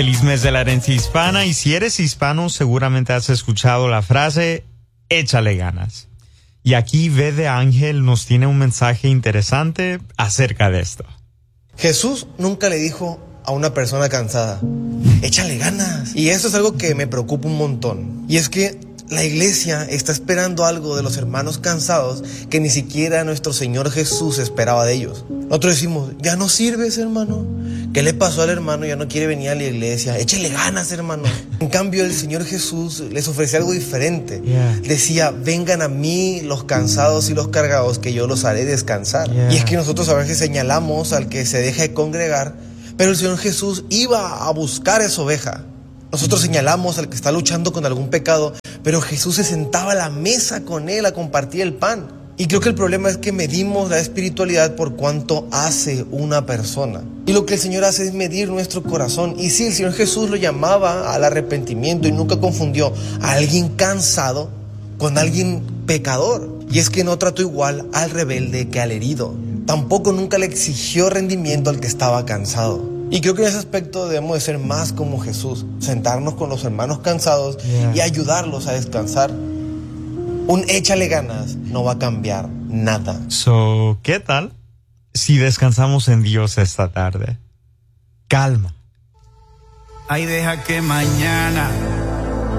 Feliz mes de la herencia hispana, y si eres hispano seguramente has escuchado la frase échale ganas. Y aquí V de Ángel nos tiene un mensaje interesante acerca de esto. Jesús nunca le dijo a una persona cansada, échale ganas. Y eso es algo que me preocupa un montón. Y es que la iglesia está esperando algo de los hermanos cansados que ni siquiera nuestro Señor Jesús esperaba de ellos. Nosotros decimos, ya no sirves, hermano. ¿Qué le pasó al hermano? Ya no quiere venir a la iglesia. Échale ganas, hermano. En cambio, el Señor Jesús les ofrecía algo diferente. Decía, vengan a mí los cansados y los cargados, que yo los haré descansar. Y es que nosotros a veces señalamos al que se deja de congregar, pero el Señor Jesús iba a buscar esa oveja. Nosotros señalamos al que está luchando con algún pecado, pero Jesús se sentaba a la mesa con él a compartir el pan. Y creo que el problema es que medimos la espiritualidad por cuánto hace una persona. Y lo que el Señor hace es medir nuestro corazón. Y sí, el Señor Jesús lo llamaba al arrepentimiento y nunca confundió a alguien cansado con alguien pecador. Y es que no trató igual al rebelde que al herido. Tampoco nunca le exigió rendimiento al que estaba cansado. Y creo que en ese aspecto debemos de ser más como Jesús, sentarnos con los hermanos cansados y ayudarlos a descansar. Un échale ganas no va a cambiar nada. ¿Qué tal si descansamos en Dios esta tarde? Calma. Ay, deja que mañana